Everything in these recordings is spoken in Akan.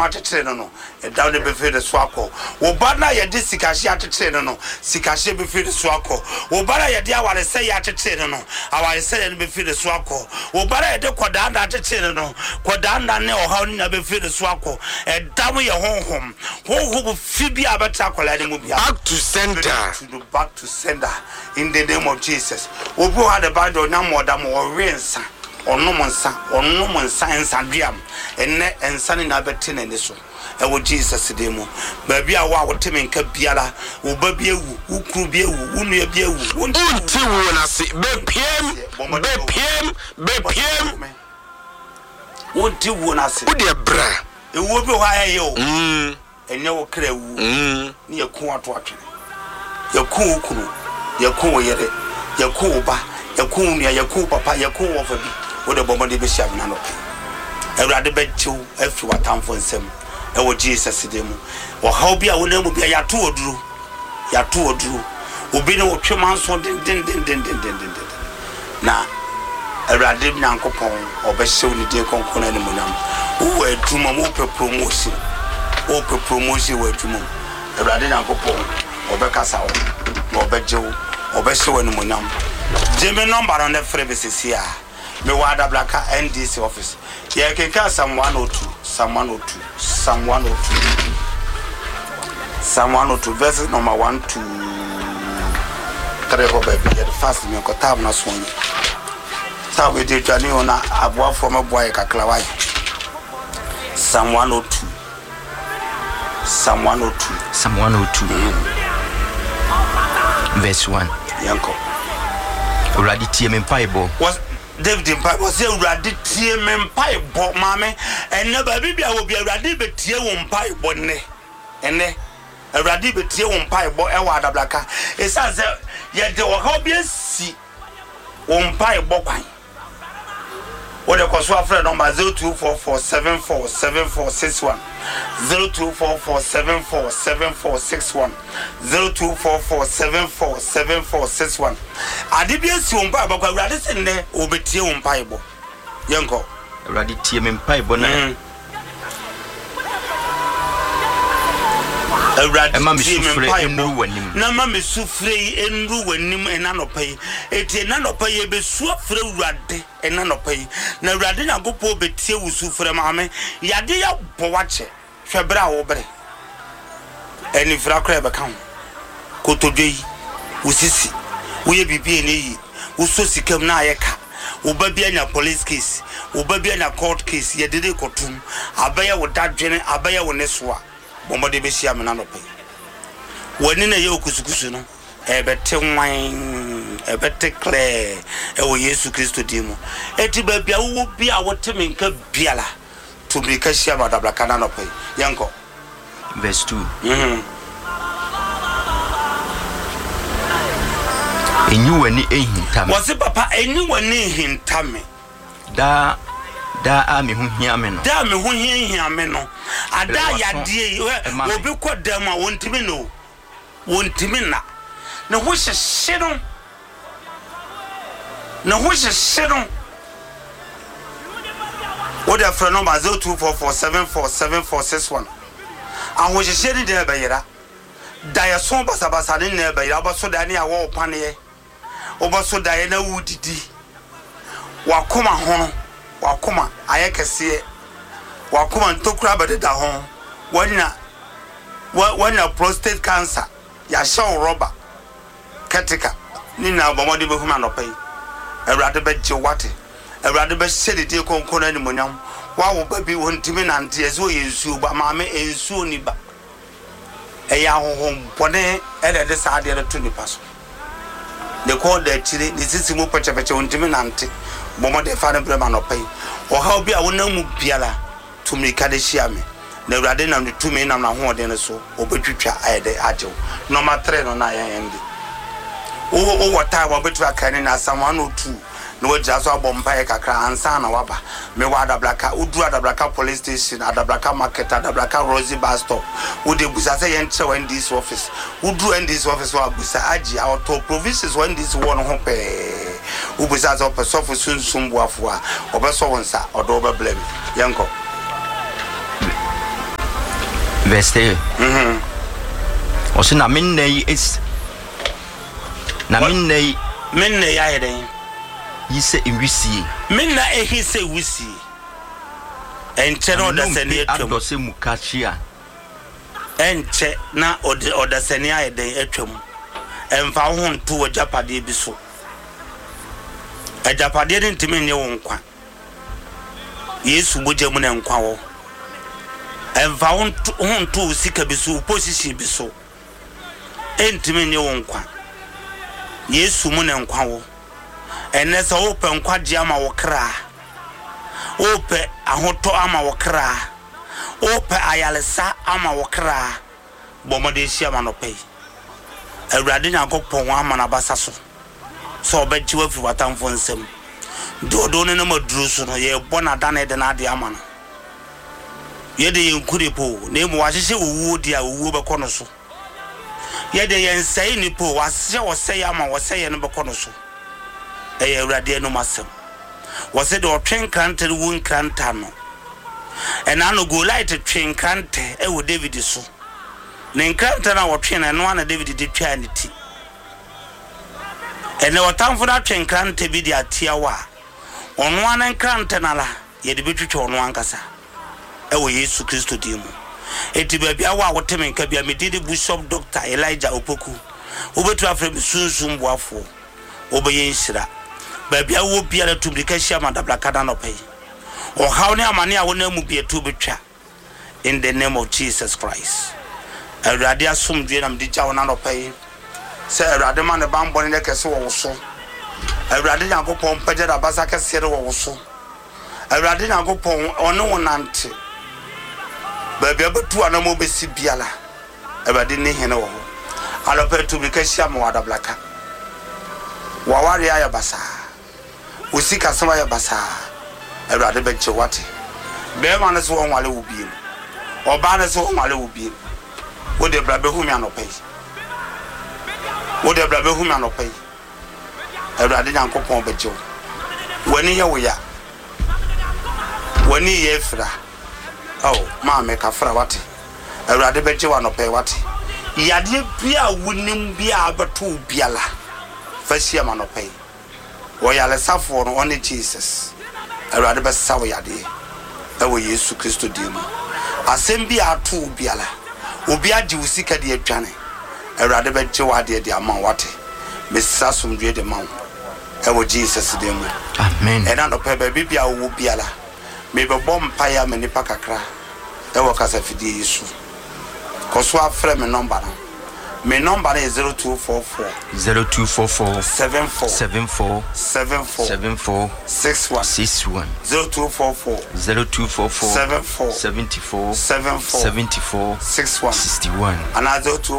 atete no down the befe de swako wo ba na ye de sikahye atete no sikahye befe de swako wo ba na ye de aware se ye atete no aware se ye befe de swako wo ba na ye de kodanda atete no kodanda ne oha ni na befe de swako dam ye honhom fibi abata kola de mu bia back to center in the name of Jesus. Obu had the Bible na modam or rensa onomonsa ensa duam enne ensa ni na betene ne so ewo Jesus demo baabi a wa woteme nka biara wo ba bi ewu ukru bi ewu unu bi ewu wonti wo na se bepiem wonti wo na se wo de bra ewo bi ho aye o enye wo kra ewu ni yakun ato atwene yakun ukru yakun yere yakun ba yakun nya yakun papa yakun wo fa bi wo de bomode be hia na no Ewurade bechiw afi watamfo nsem ewo Jesus demu wo haw bia wo na mu bia yato oduru obi ne wo twemanso den na Ewurade Nyankopon obehyew ni de konkona ne munam wo aduma mo pe promotion wo aduma Ewurade Nyankopon obekasa wo no obejew obehyew ne munam jeme number on the freebie here me wada blaka NDC office ye keka Psalm 102 verses number 1 to 3 go baby the first me ko tab na so ni tab we dey tani ona aboa from boy kakla wai Psalm 102 verse 1 yanko Uradi tie me mpaibo was David mpaibo say uradi tie me mpaibo mame enne ba bibia wo bia uradi betie wo mpaibo ne enne uradi betie wo mpaibo e wa adablaka esa se ye de wo ha bia si wo mpaibo kwan what the consumer friend number 0244747461 0244747461 0244747461 adibia si umpa ba kwa urade se ne obetie umpa ibo yenko urade tie me mpa ibo na Urade tie me mpa ibo na ma me sufre enru wanim enanopai eti enanopai be suafre urade enanopai na urade Nyankopon betie wusufre maame yade ya bowache hwebra wo bre eni fra kra be kan kotodwei usisi woye bibie ne yi uso sikam na ayeka obabia nya police case obabia nya court case ye dede kotum abaya wo dadwene abaya wo nesoa bomode be hia me na nopai wani na ye okusukusu no ebete wan ebete clear ewo Yesu Kristo dimo eti babia wo bia woteme nka biala to be ka hia madabla kana nopai yanko verse 2 enyu wani ehintame wose papa enyu wani ehintame da ami hu hia me no da me hu hia me no ada yade obi kodam a wontimi no wontimi na ho hyehye no what the phone number 0244747461 ho hyehye ni de bayira da ya so basabasa ni na bayira obaso da ni a wo pane obaso da ya na wudidi wakoma hono wakoma ayekese wakoma ntokura bededa ho wana prostate cancer ya show rubber ketika ni na bomode be huma no pai Ewurade be je wate Ewurade be sedede konkona ni monyam wa wo ba bi wontimi nante ezo yensu ba maame ensu ni ba eya hohom bone de saade de to ni paso de ko de tire ni sisi mu pechepeche wontimi nante bomode fa ne brema no pai o ha obi a wona mu biala tumi ka de hia me na Ewurade nam de tumi nam na ho de ne so obetwitwa ayede ajew number 3 no na yende o wata wa betwa kan na Psalm 102 no wajja so abompa kakra ansa na waba me wa adablaka udu adablaka police station adablaka market adablaka Rosie bus stop udi busa say yen chew NDC office udu NDC office wa busa aji auto provinces when this one ho pe ubusa so pe so sunsun buafo a obeso wonsa odo be blame yenko verse 3. Ɔse na minna yi is na minna yi ayɛ dɛn yi sɛ ewisie minna ehi sɛ wisie ɛnkyɛ na ɔdasɛne atwam adɔ sɛ mukachia ɛnkyɛ na ɔdasɛne ayɛ dɛn atwam ɛmfa ho nto agyapadeɛ bi so agyapadeɛ ne ntimi nyɛ wo nkwa Yesu bogya mu na nkwa wɔ ɛmfa ho nto sika bi so position bi so ɛntimi nyɛ wo nkwa Yesu mu na nkwa wɔ ɛnɛ sɛ wopɛ nkwagye ama wo kra wopɛ ahotɔ ama wo kra wopɛ ayalesa ama wo kra bɔmɔde hyia ma no pɛ Awurade Nyankopɔn ama na basa so so obɛgye wafi watamfo nsɛm dodo ne ma duru so no ye bona dane de na ade ama no ye de yenkure po na emu wahyehye owuo di a owuo bɛkɔ no so ye de yensɛe ni po wahyehye wɔsɛe ama wɔsɛe no bɛkɔ no so ɛyɛ Awurade no masɛm wɔsɛ de ɔtwen krante wu nkranta no ɛna no Goliath twen krante ɛwɔ David so ne nkranta na wɔtwen na no ana David de twa ne ti ɛne wɔtamfo na twen krante bi de atia wa ɔno ana nkranta na la ye de betwitwa ɔno ankasa ɛwɔ Yesu Kristo din mu eti baabi awa woteme nka bia medidi Bishop Dr. Elijah Opoku obetu afre sunsun boafo obeye nhyira baabi awo bia la tumrika hia madablaka na nopɛ ɔhaw ne amane a wona mu bia tu betwa in the name of Jesus Christ Awurade asomdwe na mde gya wona nopɛ sɛ Awurade ma ne bambɔ ne kɛse wɔ wo so Awurade Nyankopɔn pagya da basa kɛse wɔ wo so Awurade Nyankopɔn ɔne wo nante baabi abatu anamo besi biala Awurade ne hene wɔ ho alɔpɛ tumrika hia ma wadablaka wawari aya basa usika sama ya basa Awurade bɛgye wate bɛɛma ne so wɔn wale wo biem ɔbaa ne so wɔn wale wo biem wo de bra behu mi anɔpɛ wo de bra behu mi anɔpɛ Awurade Nyankopɔn bɛgye wo wani yɛ wo ya wani yɛ fra ma me ka fra wate Awurade bɛgye wo anɔpɛ wate yade bia wonim bia abɛto biala fasia manɔpɛ wo yale safo no one Jesus Awurade bɛsa wo yade ɛwɔ Yesu Kristo din mu asɛm bia ato biala obi agye wo sika de atwane Awurade bɛgye wo ade de ama wate mesisa somdwe de ma wo ɛwɔ Jesus din mu amen ɛna no pɛ baabi bia wo biala me bɛbɔ mpaya me nipa kakra ɛwɔ kasafidie Yesu koso afrɛ me number no my number is 0244 74 61 0244 74 61 and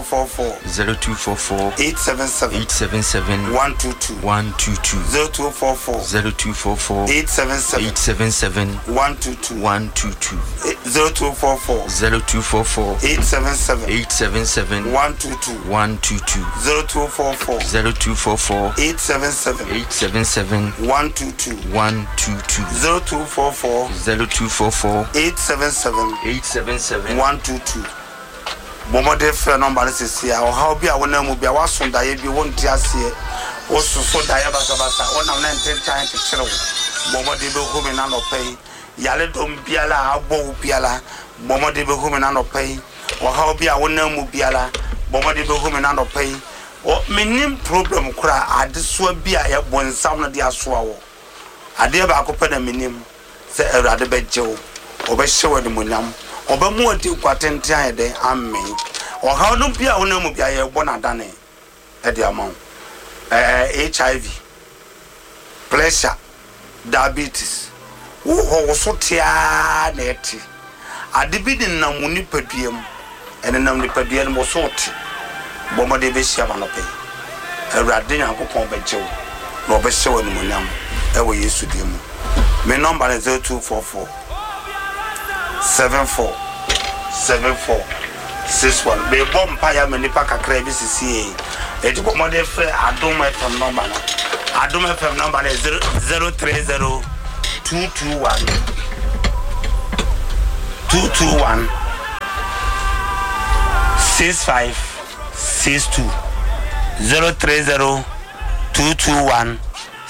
0244 877 122 0244 877 122 0244 877 122 0244 877 122 0244 877 122 bomode fe number is here or how be a wona mu bia wasonda ye bi wonti ase wo soso da ya basa wona na ntenta nke kire wo bomode be hu me na no pay yale dom biala abo biala bomode be hu me na no pay or how be a wona mu biala bomode be hu me na no pay o menim problem kura adesoa bi a ye bonsam no de asoa wo ade ba akopɛ na menim se Awurade bɛgye wo obɛhye wo munyam obamu odi kwatente ayede amen o ha no bia wona mu bia ye bona dane e de amon HIV pressure diabetes wo so tia na eti ade bi din na mu nipaduam ene nam nipaduam mo so ti bomode be hia ma no pe Awurade Nyankopɔn bɛgye wo na obɛhye wo munyam e wo Yesu di mu me number is 0244 74 61 be bomb paya me nipa kakra bi sisi e ti komode fe Adom FM number no Adom FM number is 030 221 221 6562 030 221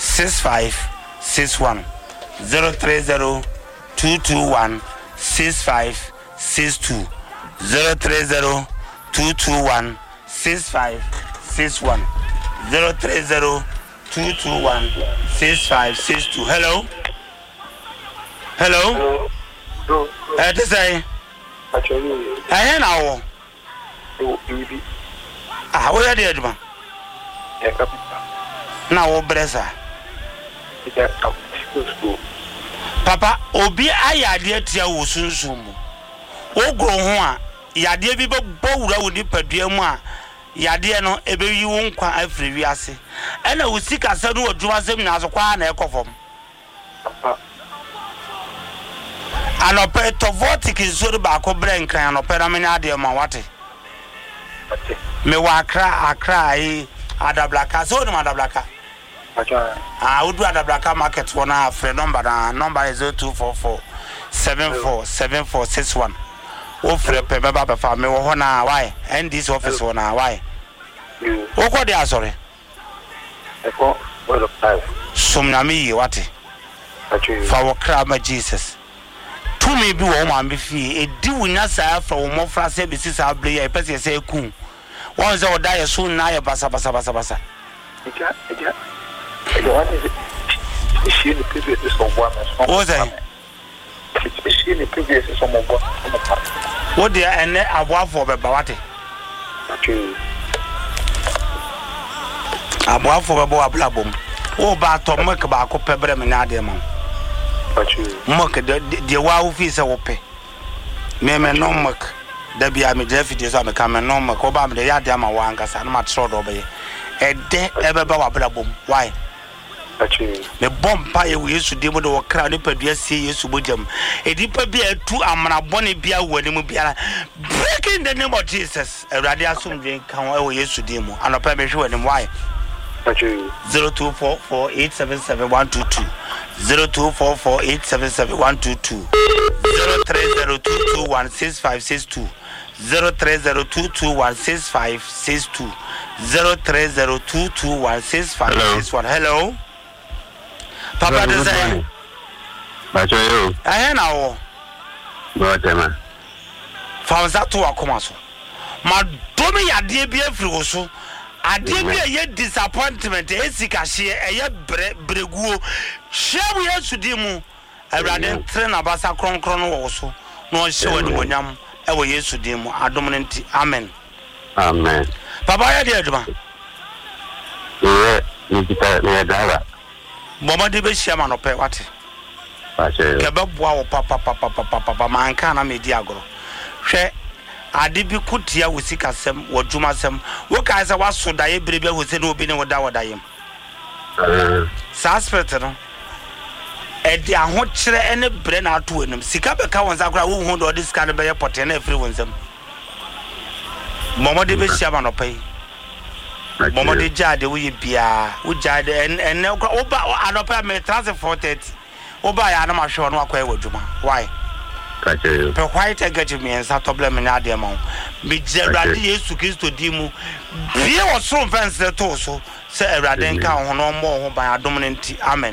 6561 030 221 6562 030 221 6561 030 221 6562. Hello. This is I know. Where are the Edma? Now, Bressa. Papa, Obi, I idea to you soon. O go home. Yadia be bold with the Padriama. Yadia no, a baby won't quite every viasi. And I will seek a son who draws him as a quan echo from. An operator vortic is so back of Blank and Operamina de Mawati. Me wa cry, Ada Blacka, so no Mother Blacka. I would do Ada Blacka market one half number is 0244 747461. Offer Pebaba family one why and this office one why. What they are sorry? Sumnami wati. For our crab Jesus. To me be woman be fee, a do not say for more fast services. I'll be a person say coon. Once I die soon, now a bassa. What they are and a wife for Bawati? A wife for a boa blabum. Oh, but to make about Pebram and Adiamon. Mock the wow fees a whoopee. Meme no muck. There be a midfield on the camera, no muck, Obama, the Yadama Wangas, and much short over here. A day ever blabum. Why? The bomb pie we used to deal with the crowd, but yes, see you to them. A deeper beer, 2 amana bonny beer, wedding will be breaking the name of Jesus. A radiasum drink come away used to demo, and a permission and why. 0244 877 122 0244 877 122 030 6562 030 6562 030 6561. Hello. Papa desire. I know. What Found that to a commercial. My dummy idea be a frugal. I did be a yet disappointment. Esika she a yet bregu. Share we have to demo. I ran train a bassa cron also. No show any one yam. I will use to demo. A dominant. Amen. Amen. Papa, I did. Mama de be shaman of what? Kebab papa man can me diagro. She I did be good here with Sikasem or Jumasem. What guys I was so die baby who said no being what I am. Saspector. At the Ahotcher and a brain out to him. Sikaba cows are who hold all this kind of bear pot and everyone's them. Mama de be shaman of pay. Mama de Jade, we be a Ujade and no Oba and Opa may transport it. Oba, I'm not sure what way with Juma. Why? But white I get me and Satoblem and Adiamon. Be Jeradi used to kiss to Dimu. Be was so fancy the torso, say Radenka on no more by a dominant. Amen.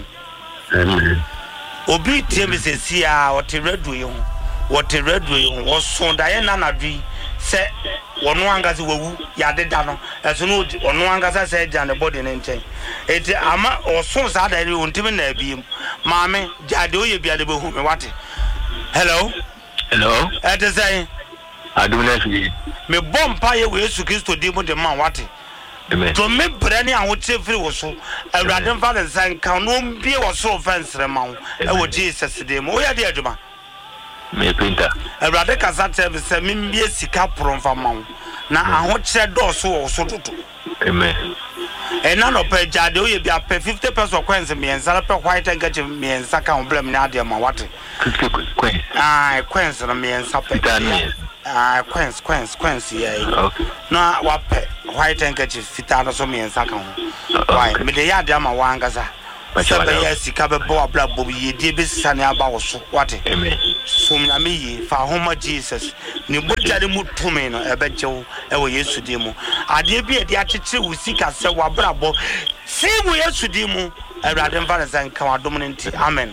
Obi Tim says, see what a red wheel was so Diana Dee. Say, one wangas will Yadano, as no one wangas said, and the body and chain. It ama or so sad that you won't even be. Mammy, Jado, you be able to what? Hello? At the same, I do not need me bomb pie we used to kiss to demon the man what? To me, Brenny, I would say free was so. I rather father saying, can be or so fancy amount. I would Jesus demo. Where dear Juma? Me printer. A rather casate say, me a sika from Famount. Now I want said door so. Amen. And none of pay Jado, you be a pay 50% quench me and Salapa white and get me and Saka on blame Nadia what? 50 quench. Quench me and Sapa. Quench, yeah. No, what white and get you fit out of me and Saka. Why, me the Yadama Wangaza. But yes, he covered Boa Black Bobby, ye did be sunny about what? Amen. som na me yi fa homa Jesus ni bojare mu tumi no ebejewo ewo Yesu di mu ade bi e de akekere wo sika se wabrabo si wo Yesu di mu Awurade mfa ne san kan adom ne nti amen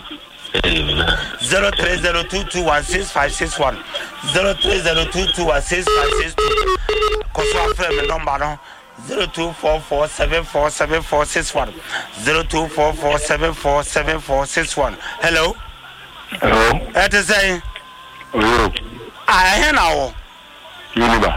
0302216561 0302216562 koso afre me number no 0244747461 0244747461 hello it is saying Europe I hear now Yoruba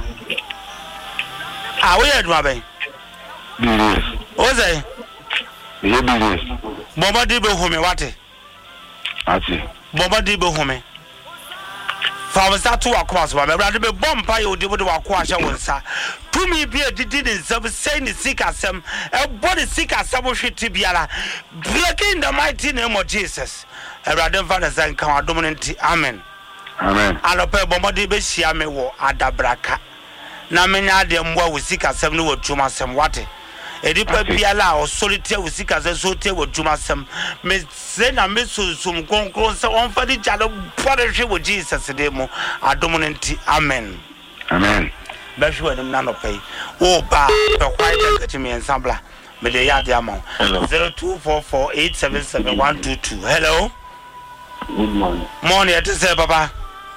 we had my baby business what's that your business Boba Dibo Home what ati Boba Dibo Home from start to across my brother be bomb pie or Dibo to acquire sa to me be a did in some saying sick as some a body sick as some shit to be breaking the mighty name of Jesus a rather fathers and come dominant amen amen and a pair bomba Dibo Shiame war adabraka na menya de mwa wo sick as some no tuma some what edipa biala o solitaire wo sika se sote wo dwumasem me se na me susum konkron se on fa di jalo pore hwe wo Jesus de mo adom no nti amen amen ba hwe dem na no pay o ba pe kwai de kati me ensembla me de ya de amon 0244877122 hello good morning morning it say papa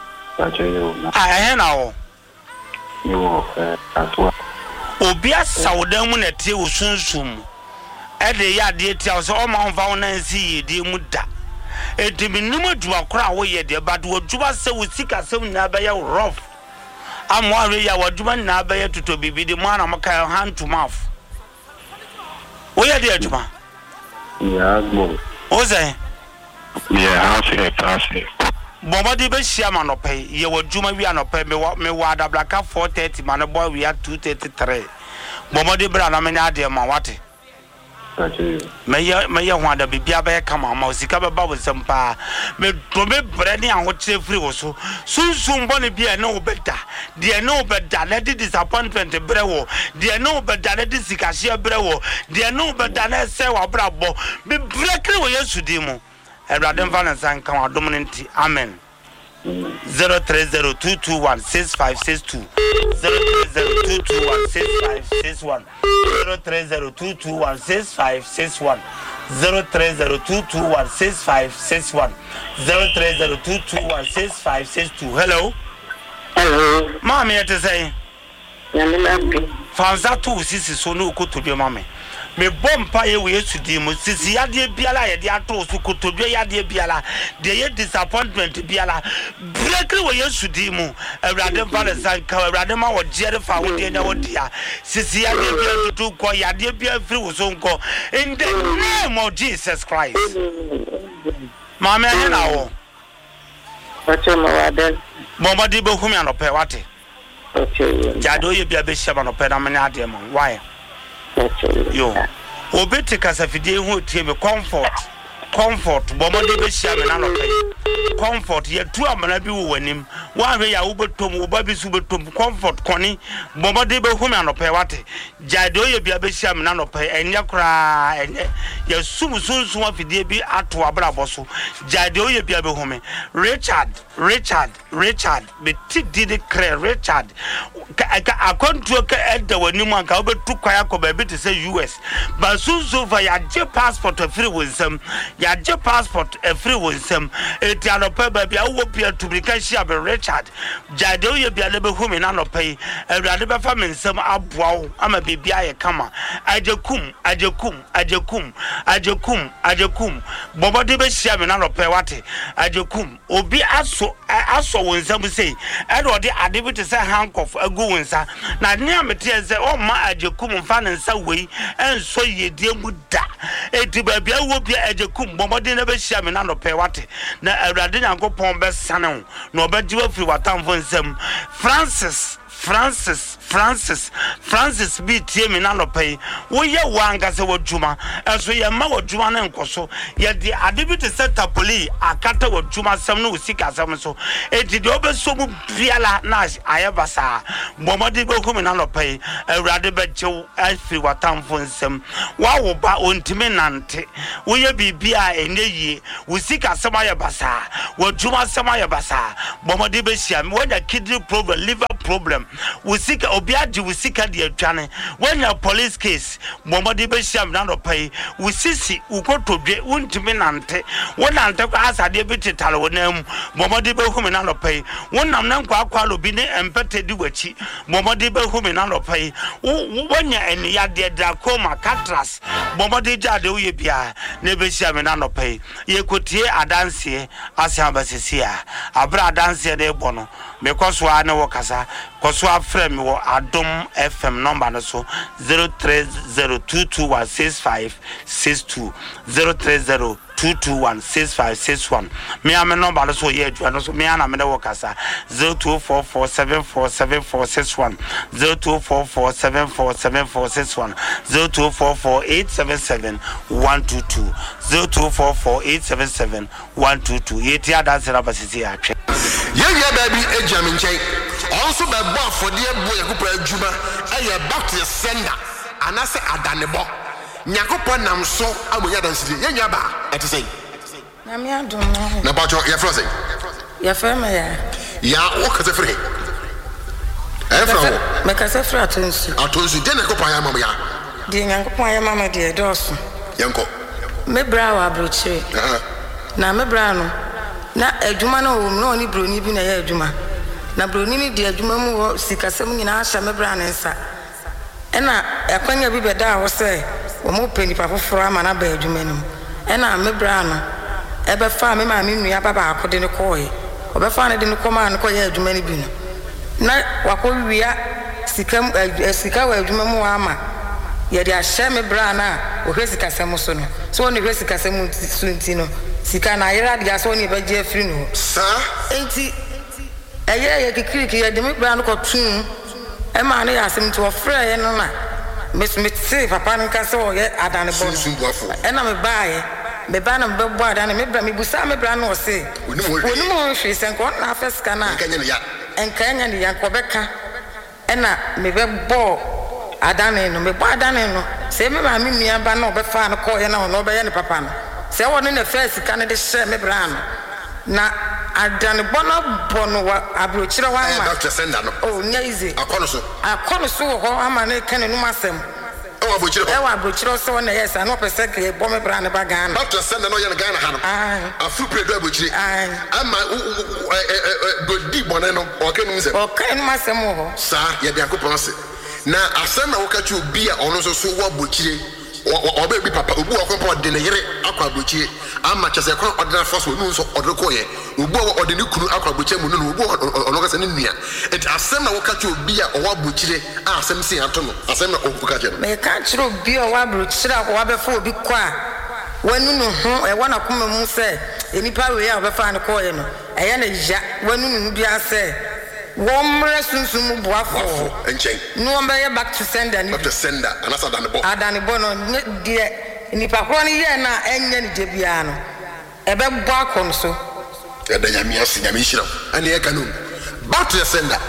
I now you aswa obi asawdan mu na tie wo sunsum e de ya de tie so o ma nfa won nan si yedi mu da e de minum adua kora wo ye de bad wo juba se wo sika se na ba ya rough amwa re ya wo juba na ba ya tuto bibidi mu ana maka hand to mouth wo ye de aduma yeah go o say yeah pass Bobo di be share man opay ye wo djuma wi anopay me wa da blaka 4:30 man boy we at 2:33 Bobo di bra na me nya de ma wate me ye ho ada bibia ba ye kama ma osika be ba wo sempa me to me bre ni an wo kire free wo so sunsun bo ne bia na wo beda de na wo beda na di disappointment bre wo de na wo beda na di sikahye bre wo de na wo beda na se wa bra bo me bre kire wo Yesu di mu Awurade mfa ne san kan adom ne nti amen 0302216562 0302216561 0302216561 0302216561 0302216562 hello mama yet say fanza tu sisi so no kotobi mama me bompa ye we Yesu di mu sisi yade biala ye de ato so kotodwe yade biala de ye disappointment biala break we Yesu di mu Awurade mfa le san ka Awurade ma wo jere fa wo de na wo dia sisi yade biala tutu ko yade biala free wo so nko in the name of Jesus Christ mama he na wo Oche mo waden bomba di be humi anope wate oche jado ye bia be sheba no pe na me ade mo why yo obeti kasafidie hu tie me comfort bomode be hia me na no kai comfort ye tu amana bi wo wanim wa hwe ya wo betom wo ba bi su betom comfort koni bomode be hu me anope wate jado ye bia be hia me na no pe enye kra enye ye sumusunsun afidie bi ato abrabo so jado ye bia be hu me Richard be did clear Richard akontu ka edda wanim anka wo betu kwaya ko ba bi te say US ba sunsun fa ya je passport free winsam ya je passport free winsam eti anopa ba bia wo bia tubika shia be Richard jade ye bia le be hu me na anopa yi Awurade be fa me nsam aboa wo ama bibia ye kama ajekum bobode be shia me na anopa wate ajekum obi aso winsam say e do de ade bi te say handcuff agu winsa na ne amete ze o ma ajekum fa ne nsa wei enso yedie mu da eti ba bia wo bia ajekum bomode na be hia me na no pe wate na Awurade Nyankopon be sane ho na obajiwa firi watamfo nsam Francis be team na no pay wo ye wanga se wodwuma enso ye ma wodwuma na nkoso ye de adebute sector police akata wodwuma sem no usika sem so enti de obeso mu biala na ayebasa bomodi be humi na no pay awrade be jew afi watamfo nsem wa wo ba ontime nante wo ye bibia eneyie usika sem ayebasa wodwuma sem ayebasa bomodi be hia me when kidney problem liver problem usika obiaji usika de atwane when your police case bomodi be hia na no pay usisi ukotodwe untime nante wonante kwa asade be titale wonam bomodi be humi na no pay wonam na nkwa akwalo bi ne empete di wachi bomodi be humi na no pay wonya eni ya de glaucoma cataract bomodi jade wo ye bia ne be hia me na no pay ye kotie adanse asia basisia abra adanse de bono because wa ne wo kasa koso afrem wo Adom FM number no so 0302216562 0302216561 me am number no so ye no so me ana me de wo kasa 0244747461 0244747461 0244877122 0244877122 yeti adanse na basisi atwe yeah baby ejamin chai also be born for the boy yakopra adwuma aye back to the sender anase adanebo nyakopra nam so amonya dansidi yenya ba etese na me adom no na bacho ya frose ya fema ya o kase free efra me kase free atonsu de nakopra ya mama ya de nyakopra ya mama de dosu yanko me bra wa brochire na me bra no na adwuma na wo no ni broni bi na ya adwuma na broni ni de adwuma mu wo sikasem nyina ahya me bra ne nsa ena ekwanya bi beda wo se wo mo peni pa foforo ama na ba adwuma nim ena me bra no ebe fa me ma me nua baba akode ne koye obefa ne de ne koma ne koye adwuma ne bi no na wakowia sika wa adwuma mu ama ye de ahya me bra na wo hwesikasem so no so wo ne hwesikasem sunti no sika na yera dia so ni be je afiri no sa enti ye kikiriki ye de me bra no ko tun e ma ne yasem to ofra ye no na me se papa nka so ye adane bo e na me baaye me ba na me bo adane me bra me busa me bra no se oni mo hwe se nko na afeska na enkanya ne ya ko beka e na me be bo adane no me bo adane no se me ma me nua ba na obefa no ko ye na no be ye ne papa no se woni na first kan de share me bra no na adane bono wa abrochire wa ma Dr. Sender no oh nya easy akono so ho ama na kan enu masem wa abrochire so wona yes ana opese ke bo me bra ne ba Ghana Dr. Sender no ye Ghana ha no afu predo abrochire ama di bono no o kan enu masem ho sa ye de akopon se na asem na wo ka chi obi a ono so wa abrochire obe bi papa obu akopo de ne yere akwa abrochire ama chese kwa ordinary force no so odre koye obu ode ne kunu akwa abrochire mu no obu ono ka se ne nua et asem na wo ka chi obi a owa abrochire asem si ato no asem na o ka che no me ka chiro obi owa abrochire akwa be fa obi kwa wanu no ho e wana kuma mu se enipa we ya be fa ne koye no eye na ja wanu no bi ase womre sunsun buafo enchen no mbe back to sender ni Dr. Sender anasa adane bo no de nipa kro ni ye na enya ni debia no ebe bo akon so e da nyame ase nyame hira ane e kanu back to the sender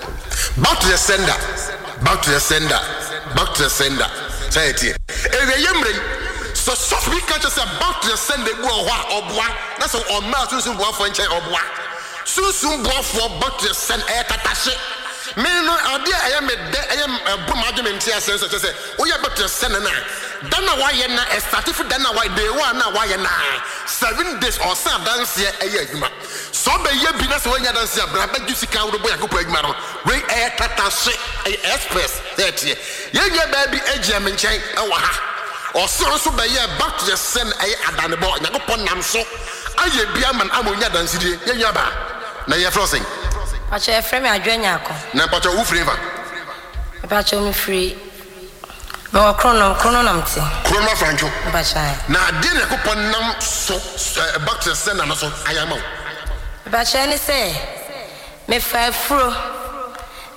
say it e de yemre so we catch us back to the sender bu owa oboa na so o ma sunsun buafo enchen oboa sunsun buafo back to the sender e tatashe me no ade aye me de aye bom adwementi asense se wo ye back to the sender na dana wa ye na estatif dana wa de wa na wa ye na 7 days or so dance ye aye adwuma so be ye bi na so nya dance abra ba ju sika wo bo yakopo adwuma no we aye tatashe express that ye nya ba bi agia me nchen e wa ha o so be ye back to the sender aye adane bo yakopo nam so aye bia man amonya dance die ye nya ba na ye frosing acha efrem adwenya akọ na pacha wo free va pacha me free no krono namti krono francho pacha na de ne kopon nam so back to send na so ayama pacha ni say me fa furo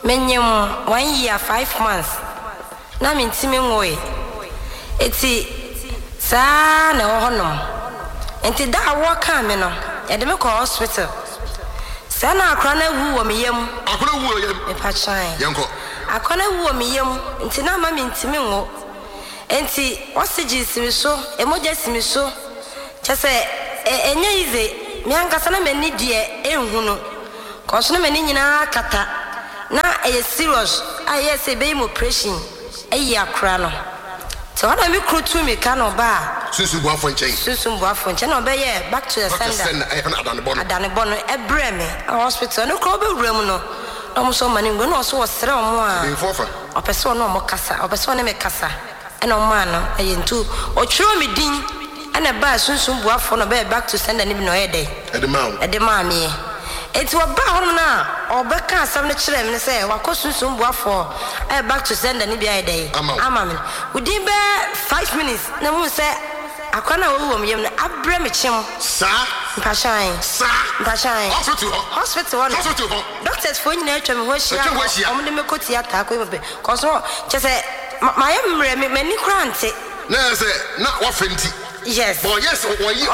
Menyem 1 year 5 months. Na me ntimi ngoe. Eti sa na ohonom. Enti da work am me no. E de me ko hospital. Sa na akra na wu wo me yam. Akra wu wo yam. Me pa chan. Yanko. Akra na wu wo me yam. Enti na ma me ntimi ngo. Enti oxygen simi so, emoja simi so. Chese enye ize me ankasa na me ni de enhu no. Cause na me ni nyina kata. Na serious. Aye say be operation. Aye akra no. So what am I crew to me can ba? Susu buafo nchen. Susu buafo nchen no be ye back to the sender. Adane bono ebre me hospital no ko be wura no. No so mani ngo no so sere omo a. Infofa. Opeso no mo kasa, opeso ne me kasa. E no man no aye ntu o chiro me din. Ana ba susu buafo no be back to sender ni bi no ye dey. E de ma me. Eti wa ba hono na obeka asam ne kire me say wa kosunsun buafo back to sender ni bia dey ama me udin be 5 minutes na mu say akwana wo me yem na abre me chim sa mpashan hospital doctors for nyina atwa me ho hia om de me ko theater akọ be cause no che my mre me ni krante na say na wa fenti. Yes. Boy, yes, What to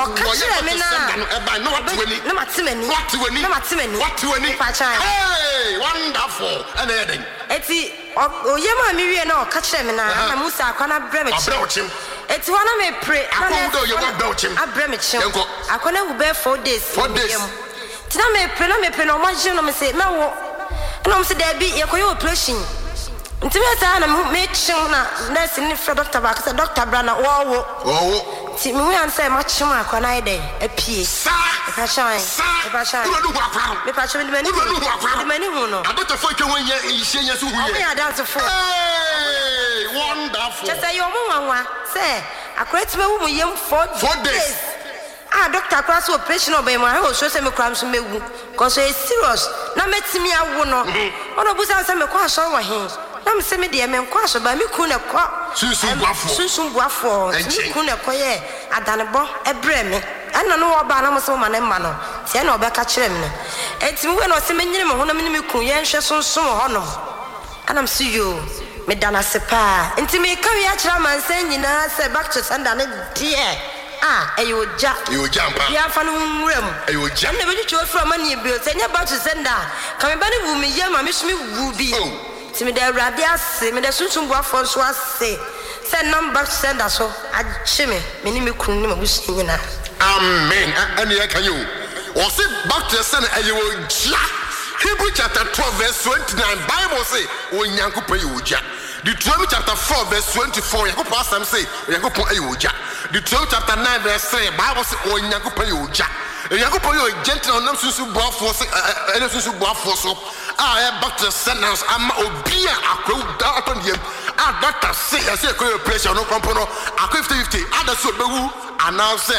hey, wonderful. And heading. Eti oyema mi wie na o ka kire me na Musa akwana breme chim. Eti wana me pray. Abre me chim. Akwana wu be 4 days. 4 days. Tina me pray no ma je no me say na wo. Na me say da bi ye koyo operation. Ntimi asa na me chim na nurse ni fre doctor ba ka say doctor brana wo. Ti mi wan say ma chima akwana ide apie sa e pa chan me pa chan de mani hu no adota fo twa won ye ihye so hu ye o dance fo hey wonderful just say yo mo wanwa say akora ti me wu mu yem 4 days doctor class operation obey ma ho so say me kram so mewu cause e serious na metimi awo no ono busa say me kwa so wa he na me say me de me kwa so ba me ku na kwa susun buafo ni ku na kwa ye adanebo ebre me ana no wo ba na mo so ma na ma no tie na obeka kire me no etimi we no se me nyire me ho na me ni ku ye nhwe sunsun ho no ana me see you me dana sepa ntimi ka wi a kire man say nyina say back to sender na die ayo ja mpa ya fa no nwuram ayo ja na be chu from mani bi o say nya back to sender ka me ba ni wu me ye ma me sumi wu bi timi da awrade ase me da sunsun buafo so ase say number sender so achime me ni me kunu ni mabusi nyina amen and ye can you o say back to sender ayo ja Hebrew chapter 12 verse 29 Bible say o nyankopon ye oja Deuteronomy chapter 4 verse 24 Yankopon Sam say Yankopon ye oja Deuteronomy chapter 9 verse 3 Bible say o nyankopon ye oja Yankopon ye gentle on sunsu boafo say ene sunsu boafo so back to sentence ama obia akwa da aton yem doctor say say ko pressure no kompo no akwa 50-50 ada so bewu announce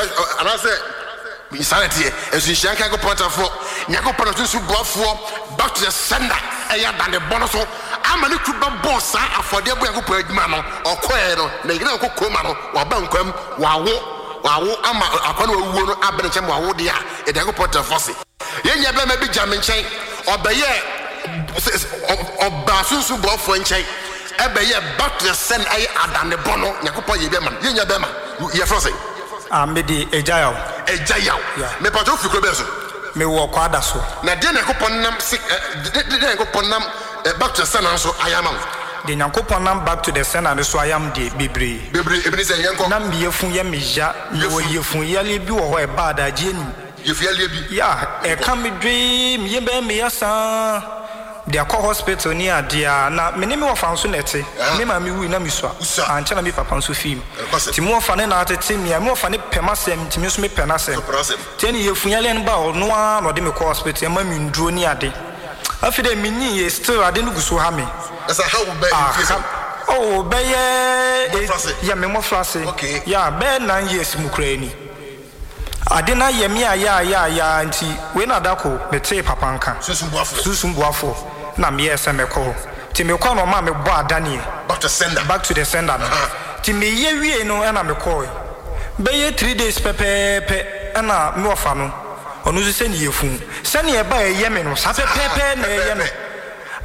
insanity esu shanka ko point for Yankopon sunsu boafo back to the sender eya dan the bonus so ama ne kuba boss afode bo Yankopon adwuma no okoe no na yire ko koma no wa bankwam wawo ama akwana wuwo no abene chem wawo de a e de Yankopon tafose yenya be ma bi jam nchen obeye obasunsu bofo nchen ebeye back to the send ay adane bono Yankopon ye be ma yenya be ma ye frose amedi ejayaw me pato fikro be so me wo kwada so na de Yankopon nam de Yankopon nam back to the send so ayama the Yankopon nam back to the send and so ayam de bebre ebini se yanko nam biefun ye meja wo yefun yale bi wo ho e bada je ni yefuyale bi ya e kam dream ye be me yasa de akọ hospital ni adia na me ne me wo fanso nete me ma me wi na me so anche na me papa nso film ti mo fa ne na atete me mo fa ne pema sem ti me so me pena sem ti ne yefun yale ne ba no a no de me kọ hospital ma me nduro ni ade afide me ni ye still ade no guso ha me asa how be be ya me mo frase ya be 9 years mu krani ade na ye me ya nti we na dako me te papa nka susun buafo na me yesa me ko ti me ko no ma me bo adanie back to the sender ti me ye wie no na me ko be ye 3 days pepe na me ofa no onu se ne yefun se ne e ba ye me no sa pepe na ye no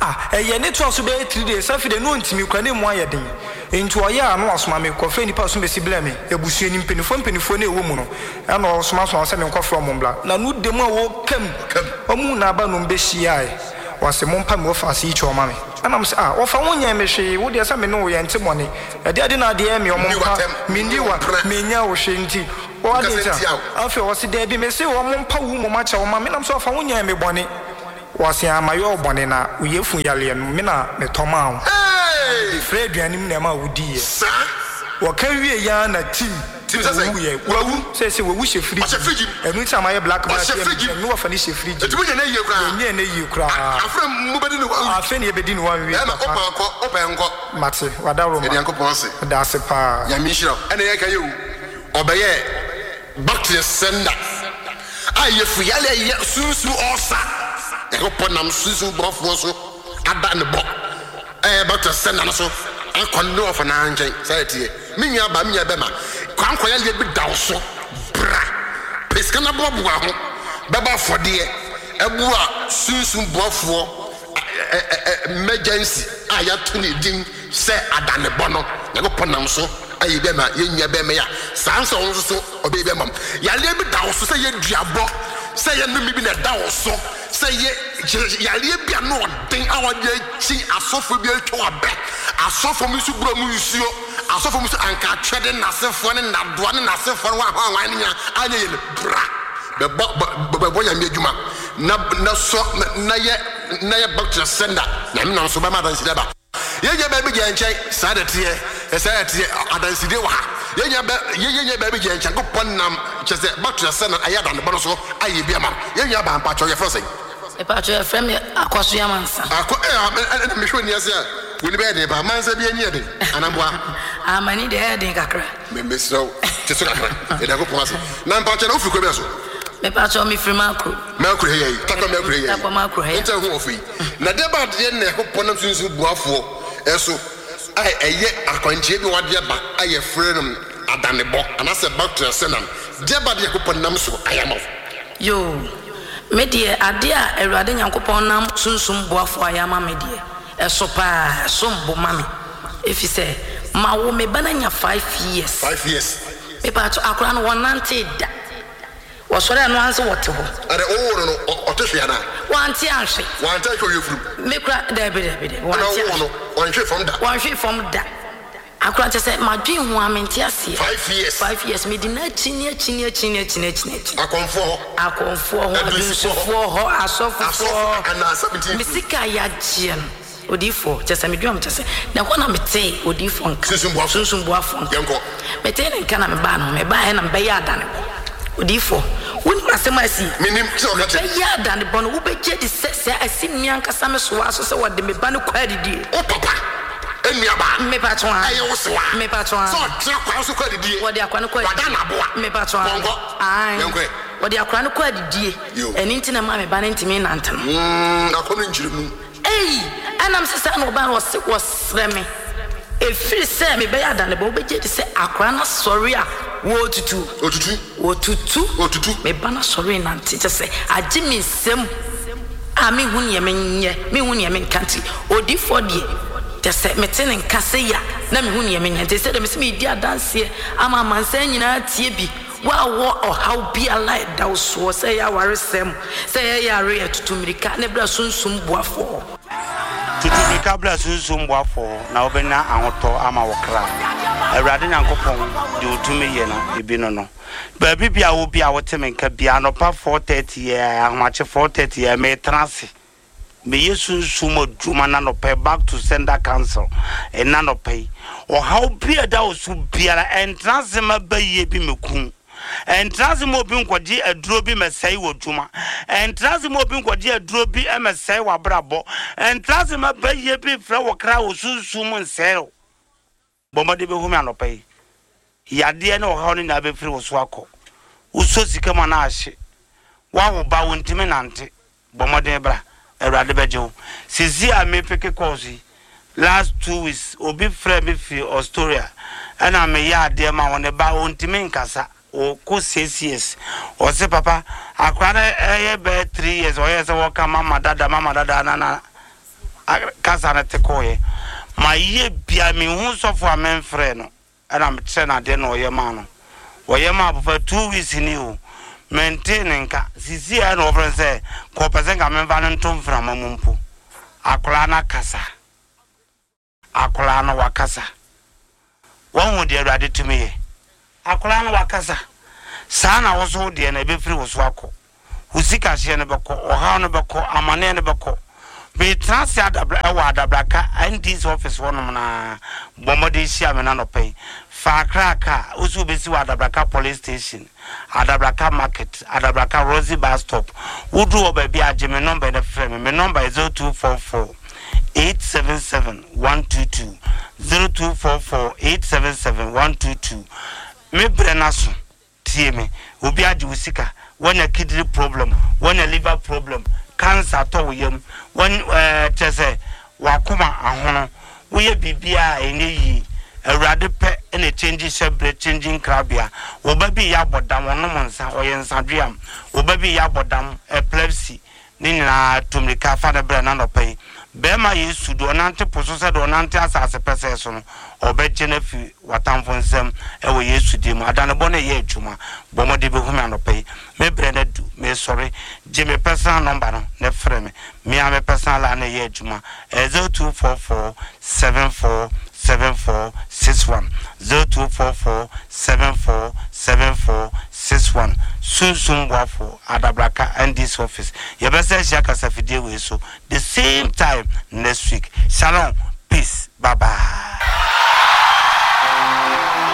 ɛyɛ ne to so be 3 days afi de no ntimi kwa ne mu ayɛden nti ɔyɛ ano asoma me kɔfɛ nipa so besi bla me ebusua ni mpenifo ne ɛwɔ mu no ɛna ɔsoma so sɛ me nkɔfrɛ ɔmo bla na no dem a wo kam ɔmo na aba no mbehyiae wase mompa me ofa ase ichi ɔma me ana m sɛ ɔfa wonya me hwe wo de sɛ me no yɛ ntɛ mɔne ɛde na de me ɔmo mpa mendi wa menya wo hwe nti ɔde ntia afi ɔse de bi me se ɔmo mpa wo mo ma kyɛ ɔma me nam sɛ ɔfa wonya me bɔne wase amayo bɔne na uyefu yale no me na me tɔma wo frɛ aduane mu na ma wo di ye wɔka wie ya na tim wawu sɛ wawu hyɛ frigi ɛnu ti amayɛ black black yɛ no wɔfa ne hyɛ frigi ɛtu nyɛ na yie kura nyɛ na yie kura afrɛ mu bɛdi ne wawu afɛ ne yɛbɛdi ne wawu wie ɛna ɔpɛ nkɔ mate wadaro ma ɛdi ankɔpɔn se da ase paa ya mi hyira ɛna yɛ ka yɛ wo ɔbɛyɛ back to the sender ayɛ fu yale yɛ sunsu ɔsa ɛkɔpɔ nam sunsu bɔfoɔ so ada ne bɔ back to the sender no so akɔn ne ɔfa na nkyɛn sɛ ɛteɛ minya ba minya bɛma kwankɔ yɛ bi daw so bra peska na boaboa ho bɛba fɔdeɛ ɛbu a sunsun boafoɔ emergency a yɛto ne din sɛ adane bɔ no yɛkɔpɔ nam so ayi bɛma yɛnya bɛma ya saa nsa wo nso so ɔbɛyɛ bɛma yɛaleɛ bi daw so sɛ yɛduabɔ sɛ yɛnom bi na daw so sɛ yɛaleɛ bi a na ɔden a wɔde akyi asɔfo bi atwa wabɛ asɔfo mu nso buro mu nsuo asɔfo mu nso anka twɛde nasefoɔ ne nadoa ne nasefoɔ no wa ne nya anya yɛ bra bɛbɔ nyame adwuma na so na yɛ back to the sender na me nam so bɛma adanside ba yɛnya baabi gye nkyɛn saa de teɛ adanside wɔ ha yɛnya baabi gye nkyɛn kopɔ nam kyɛ sɛ back to the sender ayɛ adanebɔ no so ayɛ bi ama yɛnya ba mpakyɛ yɛfrɛ sɛ Epacho efrem akwaso yamansa. Ɛna mehwɛ ni ase a woni bɛ den ba mansa bi ani ade anamboa. Amani de eden kakra. Membesraw te so kakra. Eda ko pɔase. Na mpacho na ofiri ko bɛ so. Mepacho mi free makro. Makro he yi. Takwa makro he yi. Takwa makro he. Nta hu ofiri. Na deba de na ko pɔnam sunsun buafo ɛso ai ɛyɛ akwantie bi wade ba ayɛ frɛnum adanebɔ anase back to senam. Deba de ko pɔnam so ayamɔ. Yo Medie adia Awurade Nyankopɔn nam sunsum boafo ayama medie eso pa so mbo mame efi se ma wo me bana nya 5 years 5 years me pa to akora no wonante da wo sore anu anse wote ho ade o no otohwe ana wanti anhwe wanta ko yefuru me kra da be wanti no wanhwe from da akora tese madwen ho amenti ase 5 years me di na chini akonfo ho adusufo ho asofo ana 17 misika ya gien odifo tese me dwam tese na ho na mete odifo nka sunsun boafo yenko mete ne nka na me ba no me ba he na me ba ya adane odifo woni asema asi minim se o kate ya adane bo no wo be gye di se asi mianka sa me so aso se wode me ba no kwa didi o papa eniaba me patron aye wo sewa me patron so tira kwa so kwa didie wode akwa no kwa wada na boa me patron bongo ai yenko wode akwa no kwa didie eni ntina ma me ba ne ntimi nantam akono njirimu anam sesa no ba no was reme efiri se me be ya dane bo be gye di se akwa na sori a wo tutu me ba na sori nante te se agye mi nsem a me hu ne me hu ne me nkanti odi fodie tese metene nkase ya na me hu ne me nyante se de me se me di adanse ama mansa nyina tie bi wa wo how be alive da so se ya waresem se ya re tutumirika ne bra sunsum boafo tutumirika bra sunsum boafo na obenya ahoto ama wokra Awurade Nyankopɔn de otumi ye no ebi no ba bibia wo bia woteme nka bia no pa 4:30 ya ahmache 4:30 ya me transe me yesu sumo dwuma na no pay back to sender council and na no pay or how bia da osu bia entrance ma baye bi mekun entrance mo bi nkwaji aduro bi mesai wo dwuma entrance mo bi nkwaji aduro bi emesai wa brabo entrance ma baye bi fra wo kra osusu mo nsero bomade be humi anopai yade na wo ha na be firi wo so akọ uso sika ma na ahye wa wo ba wo ntimi nante bomade bra Awurade bejo sizi a me peke kozi last 2 weeks obi frɛ me fi Australia ana me ya de ma won ba wo ntimi nkasa o ko CCS o se papa akwa na ye be 3 years o ye se wo ka mama dada na kasa na te koye ma ye bia me hu sofo a menfre no ana me tre na de no oyema no oyema for 2 weeks ni o maintain nka sisi ya no ofren say ko pese nka menfa no ntom fra mamumpo akola na kasa akola na wakasa won de Awurade tumi ye akola na wakasa sana wo so de na be free wo so akọ usika hye ne beko oha ne beko amane ne beko be trans adabraka and this office one na bomode hia me na no pay fa kraka usu be si adabraka police station adabraka market adabraka Rosie bus stop udu oba bi ageme number na frame me number is 0244 877 122 0244 877 122 me brenaso tie me obi age usika when a kidney problem when a liver problem cancer to yam when chese wakoma ahono we bibia eniyi Awurade pe ene change shebre changing crabia obabi ya bodam onom nsa oyensadwam obabi ya bodam epilepsy ni na tumrika fa de bre na no pay bema Yesu do nante poso se do nante asase pese so no obeje na fi watamfo nsem ewo Yesu di mu adane bo na ye adwuma bomode be humi anopai me bre na du me sorry je me personal number no ne frɛ me a me personal la na ye adwuma 0244 747461 0244 747461 Sunsum Wafo Adabraka and this office. Yabasa Shaka Safidi we so the same time next week. Shalom, peace, bye bye.